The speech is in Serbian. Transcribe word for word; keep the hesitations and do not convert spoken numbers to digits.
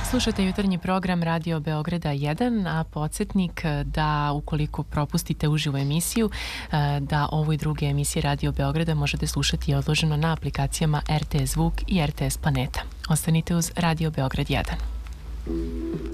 Slušate jutarnji program Radio Beograda jedan, a podsjetnik da ukoliko propustite uživo emisiju, da ovu i druge emisije Radio Beograda možete slušati odloženo na aplikacijama R T S Zvuk i R T S Planeta. Ostanite uz Radio Beograd jedan.